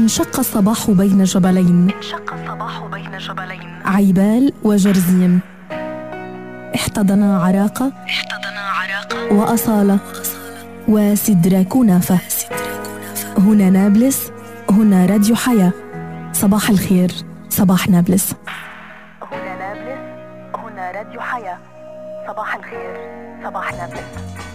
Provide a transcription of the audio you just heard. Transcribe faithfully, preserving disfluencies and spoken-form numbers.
انشق الصباح بين جبلين انشق الصباح بين جبلين عيبال وجرزيم، احتضنا عراقة احتضنا عراقة وأصالة وسدرة كنافة. هنا نابلس، هنا راديو حياة. صباح الخير، صباح نابلس. هنا نابلس، هنا راديو حياة. صباح الخير، صباح نابلس.